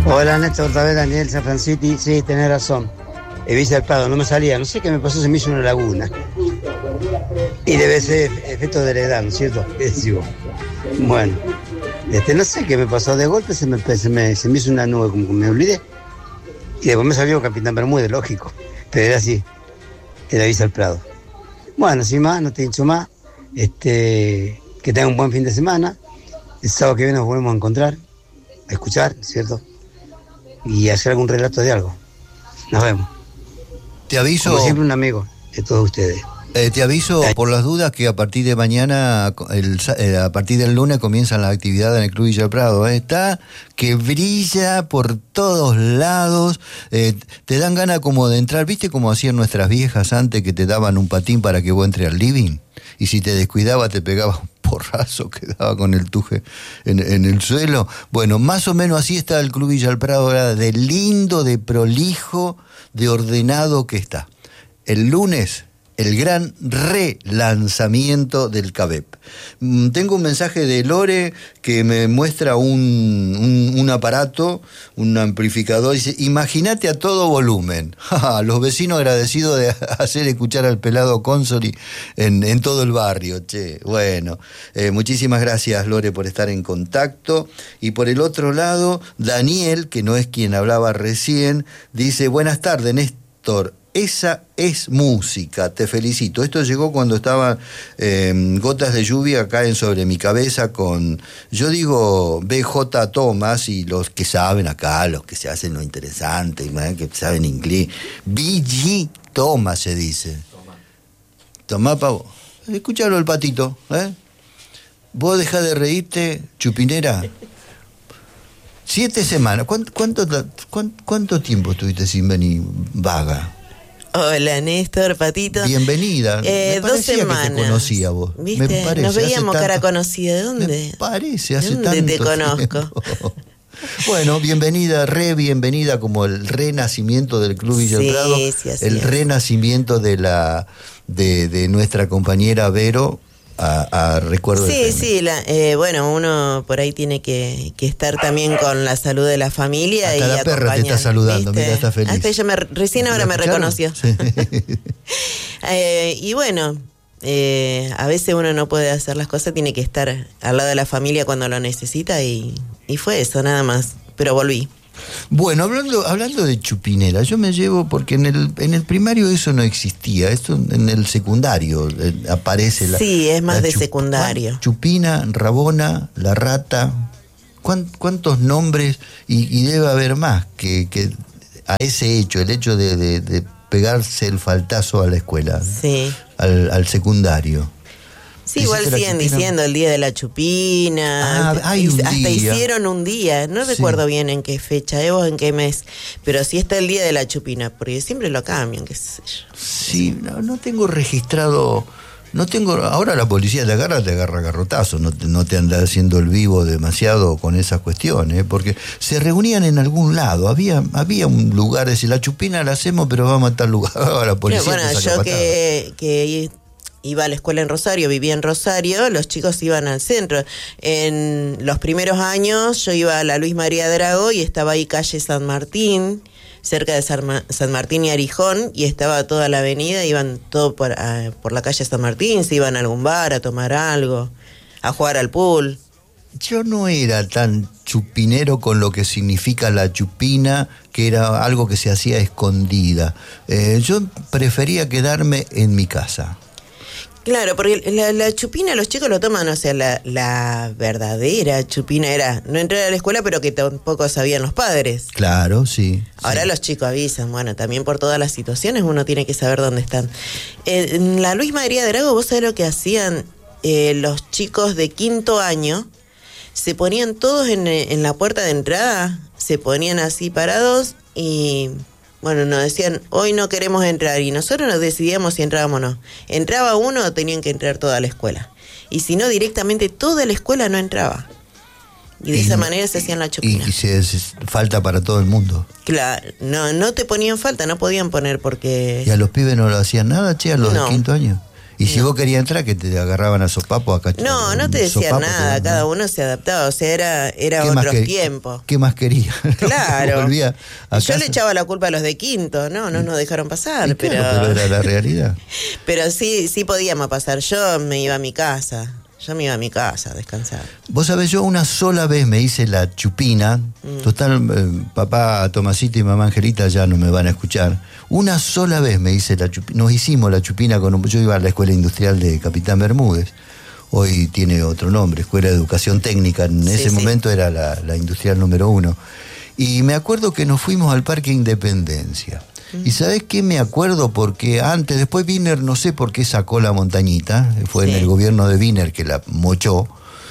Hola Néstor, otra vez Daniel, San Francisco. Sí, tenés razón. Villa del Prado, no me salía, no sé qué me pasó, se me hizo una laguna. Y debe ser efecto de la edad, ¿no es cierto? ¿Qué decís vos? Bueno, no sé qué me pasó, de golpe se me hizo una nube, como que me olvidé. Y después me salió Capitán Bermúdez, lógico. Pero era así, era Villa del Prado. Bueno, sin más, no te hincho más. Que tengan un buen fin de semana. El sábado que viene nos volvemos a encontrar, a escuchar, ¿cierto? Y hacer algún relato de algo. Nos vemos. Te aviso. Como siempre, un amigo de todos ustedes. Te aviso por las dudas que a partir de mañana, a partir del lunes comienzan las actividades en el Club Villa del Prado. Está que brilla por todos lados. Te dan ganas como de entrar. ¿Viste cómo hacían nuestras viejas antes, que te daban un patín para que vos entres al living? Y si te descuidabas te pegabas un porrazo, quedaba con el tuje en el suelo. Bueno, más o menos así está el Club Villa del Prado ahora, de lindo, de prolijo, de ordenado que está. El lunes, el gran relanzamiento del CABEP. Tengo un mensaje de Lore que me muestra un aparato, un amplificador. Dice, imagínate a todo volumen. Los vecinos agradecidos de hacer escuchar al pelado Consoli en todo el barrio. Che, bueno, muchísimas gracias, Lore, por estar en contacto. Y por el otro lado, Daniel, que no es quien hablaba recién, dice, buenas tardes, Néstor. Esa es música, te felicito. Esto llegó cuando estaban gotas de lluvia caen sobre mi cabeza con, yo digo BJ Thomas, y los que saben acá, los que se hacen lo interesante, que saben inglés, BG Thomas se dice. Tomá, pavo. Escúchalo el patito, ¿eh? Vos dejá de reírte, chupinera. 7 semanas. ¿Cuánto tiempo estuviste sin venir, vaga? Hola, Néstor, Patito. Bienvenida. Me 2 semanas. Que te conocía vos. ¿Viste? Me parece, nos veíamos cara conocida. ¿De dónde? Me parece, hace tanto ¿De dónde te conozco? Bueno, bienvenida, bienvenida, como el renacimiento del Club Villa del Prado, sí, el renacimiento de nuestra compañera Vero. A recuerdo sí, bueno, uno por ahí tiene que estar también con la salud de la familia. Hasta y la perra te está saludando, ¿viste? Mira, está feliz. Hasta ella recién ahora me reconoció. Sí. Y bueno, a veces uno no puede hacer las cosas, tiene que estar al lado de la familia cuando lo necesita, y fue eso, nada más, pero volví. Bueno, hablando de chupinera, yo me llevo, porque en el primario eso no existía, esto en el secundario aparece la... Sí, es más de secundario. Chupina, Rabona, La Rata, ¿cuántos nombres? Y debe haber más que a ese hecho, el hecho de pegarse el faltazo a la escuela, sí, al secundario. Sí, igual siguen diciendo el día de la chupina. Hay un hasta día. Hicieron un día, no recuerdo bien en qué fecha, o en qué mes, pero sí está el día de la chupina, porque siempre lo cambian, qué sé yo. Sí, no tengo registrado, ahora la policía te agarra garrotazo, no te anda haciendo el vivo demasiado con esas cuestiones, porque se reunían en algún lado, había un lugar, decir, la chupina la hacemos, pero vamos a tal lugar. La policía bueno, yo que iba a la escuela en Rosario, vivía en Rosario, los chicos iban al centro. En los primeros años yo iba a la Luis María Drago y estaba ahí calle San Martín, cerca de San Martín y Arijón, y estaba toda la avenida, iban todo por la calle San Martín, se iban a algún bar a tomar algo, a jugar al pool. Yo no era tan chupinero con lo que significa la chupina, que era algo que se hacía escondida. Yo prefería quedarme en mi casa. Claro, porque la chupina los chicos lo toman, o sea, la verdadera chupina era no entrar a la escuela, pero que tampoco sabían los padres. Claro, sí. Ahora sí. Los chicos avisan, bueno, también por todas las situaciones uno tiene que saber dónde están. En la Luis María Drago, ¿vos sabés lo que hacían los chicos de 5º año? Se ponían todos en la puerta de entrada, se ponían así parados y... Bueno, nos decían, hoy no queremos entrar, y nosotros nos decidíamos si entrábamos o no. Entraba uno, tenían que entrar toda la escuela. Y si no, directamente toda la escuela no entraba. Y de esa manera se hacían la chupina. Y se falta para todo el mundo. Claro, no te ponían falta, no podían poner porque... ¿Y a los pibes no lo hacían nada, che, a los de 5º año? Y si vos querías entrar, que te agarraban a sopapos acá. No te decían nada, cada uno se adaptaba, o sea, era otro tiempo. ¿Qué más quería? Claro. Volvía a Yo casa. le echaba la culpa a los de quinto, no nos dejaron pasar, Claro, pero era la realidad. Pero sí podíamos pasar, yo me iba a mi casa a descansar. Vos sabés, yo una sola vez me hice la chupina. Total, papá Tomasito y mamá Angelita ya no me van a escuchar. Una sola vez me hice la chupina. Nos hicimos la chupina yo iba a la Escuela Industrial de Capitán Bermúdez. Hoy tiene otro nombre, Escuela de Educación Técnica. En ese momento era la Industrial número 1. Y me acuerdo que nos fuimos al Parque Independencia. ¿Y sabés qué me acuerdo? Porque después Wiener, no sé por qué sacó la montañita, fue en el gobierno de Wiener que la mochó.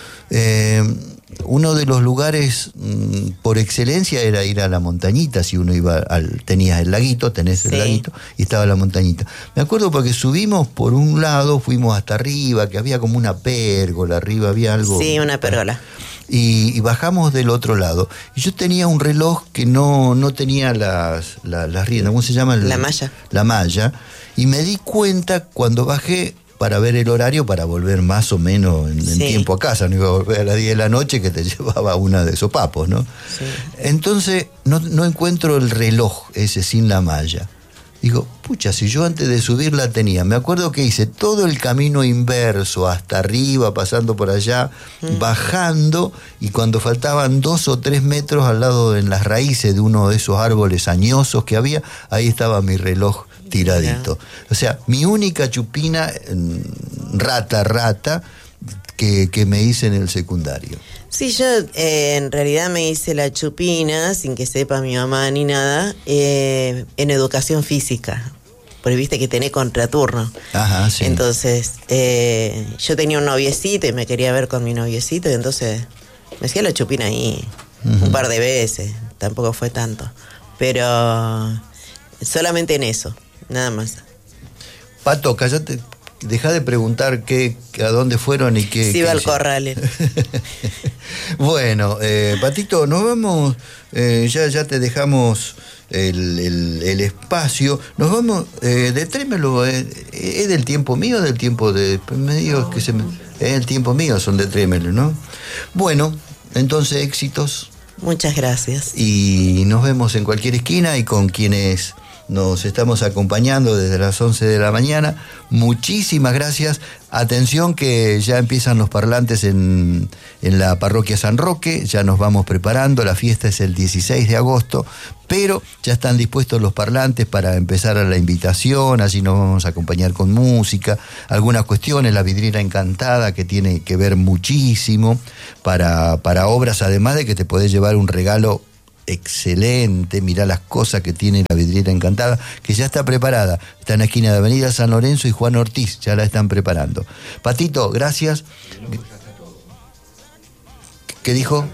Uno de los lugares por excelencia era ir a la montañita. Si uno iba tenías el laguito, tenés el laguito, y estaba la montañita. Me acuerdo porque subimos por un lado, fuimos hasta arriba, que había como una pérgola, arriba había algo. Sí, una pérgola. Y bajamos del otro lado. Y yo tenía un reloj que no tenía las riendas, ¿cómo se llama? La malla. La malla. Y me di cuenta cuando bajé para ver el horario, para volver más o menos en tiempo a casa. No iba a volver a las 10 de la noche que te llevaba una de sopapos, ¿no? Sí. Entonces no encuentro el reloj ese sin la malla. Digo, pucha, si yo antes de subir la tenía. Me acuerdo que hice todo el camino inverso, hasta arriba, pasando por allá, bajando, y cuando faltaban 2 o 3 metros al lado en las raíces de uno de esos árboles añosos que había, ahí estaba mi reloj tiradito. O sea, mi única chupina rata que me hice en el secundario. Sí, yo en realidad me hice la chupina, sin que sepa mi mamá ni nada, en educación física, porque viste que tenés contraturno. Ajá, sí. Entonces, yo tenía un noviecito y me quería ver con mi noviecito, y entonces me hacía la chupina ahí un par de veces, tampoco fue tanto, pero solamente en eso, nada más. Pato, cállate. Deja de preguntar a dónde fueron y qué. Sí, va al corral. Bueno, Patito, nos vamos. Ya te dejamos el espacio. Nos vamos de Trémelo. ¿Es del tiempo mío o del tiempo de.? Me digo que es el tiempo mío, son de Trémelo, ¿no? Bueno, entonces éxitos. Muchas gracias. Y nos vemos en cualquier esquina y con quienes nos estamos acompañando desde las 11 de la mañana. Muchísimas gracias. Atención que ya empiezan los parlantes en la parroquia San Roque, ya nos vamos preparando, la fiesta es el 16 de agosto, pero ya están dispuestos los parlantes para empezar a la invitación, allí nos vamos a acompañar con música, algunas cuestiones, la vidriera encantada que tiene que ver muchísimo para obras, además de que te podés llevar un regalo excelente. Mirá las cosas que tiene la vidriera encantada, que ya está preparada, está en la esquina de Avenida San Lorenzo y Juan Ortiz, ya la están preparando. Patito, gracias. ¿Qué dijo?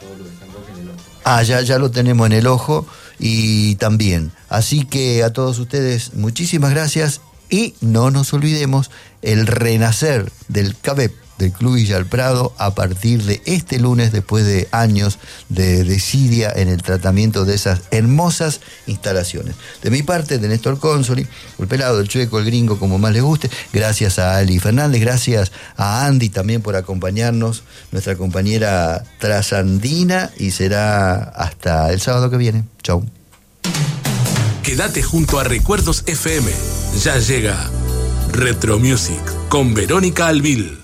Ya lo tenemos en el ojo y también. Así que a todos ustedes, muchísimas gracias y no nos olvidemos el renacer del CABEP, del Club Villa El Prado, a partir de este lunes, después de años de desidia en el tratamiento de esas hermosas instalaciones. De mi parte, de Néstor Consoli, el pelado, el chueco, el gringo, como más les guste, gracias a Ali Fernández, gracias a Andy también por acompañarnos, nuestra compañera trasandina, y será hasta el sábado que viene. Chau. Quédate junto a Recuerdos FM. Ya llega Retro Music con Verónica Alvil.